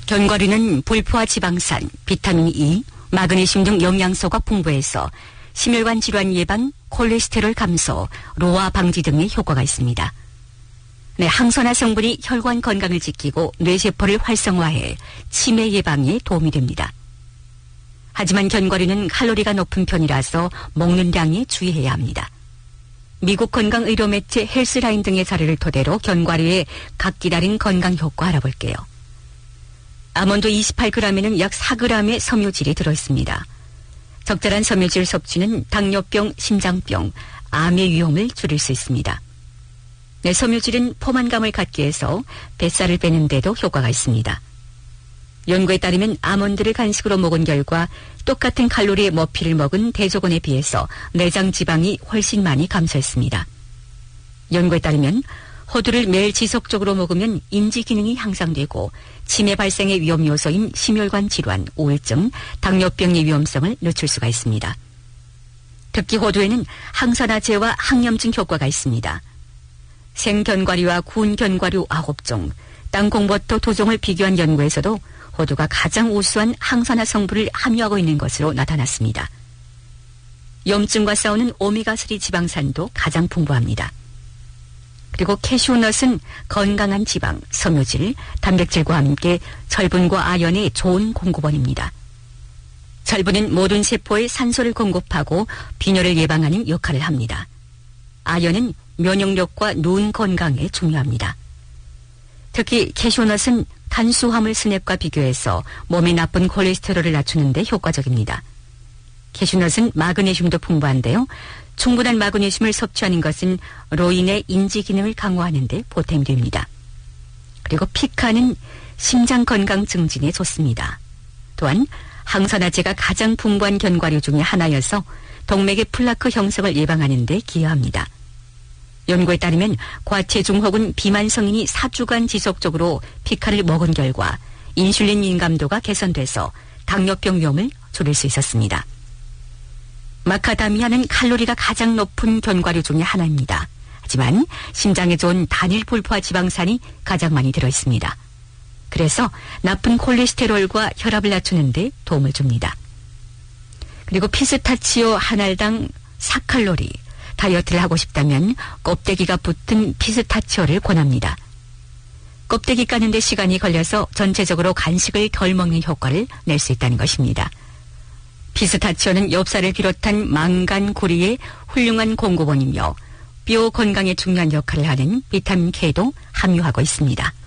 견과류는 불포화 지방산, 비타민 E, 마그네슘 등 영양소가 풍부해서 심혈관 질환 예방, 콜레스테롤 감소, 노화 방지 등의 효과가 있습니다. 네, 항산화 성분이 혈관 건강을 지키고 뇌세포를 활성화해 치매 예방에 도움이 됩니다. 하지만 견과류는 칼로리가 높은 편이라서 먹는 양에 주의해야 합니다. 미국 건강의료 매체 헬스라인 등의 사례를 토대로 견과류의 각기 다른 건강 효과 알아볼게요. 아몬드 28g에는 약 4g의 섬유질이 들어있습니다. 적절한 섬유질 섭취는 당뇨병, 심장병, 암의 위험을 줄일 수 있습니다. 네, 섬유질은 포만감을 갖게 해서 뱃살을 빼는 데도 효과가 있습니다. 연구에 따르면 아몬드를 간식으로 먹은 결과 똑같은 칼로리의 머피를 먹은 대조군에 비해서 내장 지방이 훨씬 많이 감소했습니다. 연구에 따르면 호두를 매일 지속적으로 먹으면 인지 기능이 향상되고 치매 발생의 위험 요소인 심혈관 질환, 우울증, 당뇨병의 위험성을 늦출 수가 있습니다. 특히 호두에는 항산화제와 항염증 효과가 있습니다. 생견과류와 구운 견과류 9종, 땅콩버터 2종을 비교한 연구에서도 호두가 가장 우수한 항산화 성분을 함유하고 있는 것으로 나타났습니다. 염증과 싸우는 오메가3 지방산도 가장 풍부합니다. 그리고 캐슈넛은 건강한 지방, 섬유질, 단백질과 함께 철분과 아연의 좋은 공급원입니다. 철분은 모든 세포에 산소를 공급하고 빈혈을 예방하는 역할을 합니다. 아연은 면역력과 눈 건강에 중요합니다. 특히 캐슈넛은 탄수화물 스낵과 비교해서 몸에 나쁜 콜레스테롤을 낮추는 데 효과적입니다. 캐슈넛은 마그네슘도 풍부한데요. 충분한 마그네슘을 섭취하는 것은 노인의 인지 기능을 강화하는 데 보탬이 됩니다. 그리고 피카는 심장 건강 증진에 좋습니다. 또한 항산화제가 가장 풍부한 견과류 중에 하나여서 동맥의 플라크 형성을 예방하는 데 기여합니다. 연구에 따르면 과체중 혹은 비만 성인이 4주간 지속적으로 피카를 먹은 결과 인슐린 민감도가 개선돼서 당뇨병 위험을 줄일 수 있었습니다. 마카다미아는 칼로리가 가장 높은 견과류 중에 하나입니다. 하지만 심장에 좋은 단일 불포화 지방산이 가장 많이 들어있습니다. 그래서 나쁜 콜레스테롤과 혈압을 낮추는 데 도움을 줍니다. 그리고 피스타치오 한 알당 4칼로리, 다이어트를 하고 싶다면 껍데기가 붙은 피스타치오를 권합니다. 껍데기 까는 데 시간이 걸려서 전체적으로 간식을 덜 먹는 효과를 낼 수 있다는 것입니다. 피스타치오는 엽살을 비롯한 망간, 구리의 훌륭한 공급원이며 뼈 건강에 중요한 역할을 하는 비타민 K도 함유하고 있습니다.